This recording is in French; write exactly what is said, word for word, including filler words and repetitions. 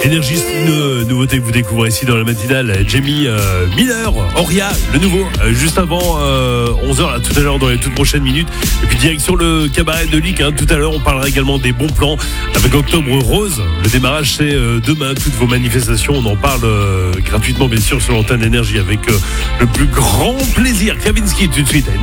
Énergie, c'est une nouveauté que vous découvrez ici dans la matinale. Jamie euh, Miller, Oria, le nouveau, euh, juste avant euh, onze heures, là, tout à l'heure, dans les toutes prochaines minutes. Et puis direction le cabaret de Lick, hein. Tout à l'heure, on parlera également des bons plans avec Octobre Rose. Le démarrage, c'est euh, demain. Toutes vos manifestations, on en parle euh, gratuitement, bien sûr, sur l'antenne Énergie avec euh, le plus grand plaisir. Kavinsky, tout de suite.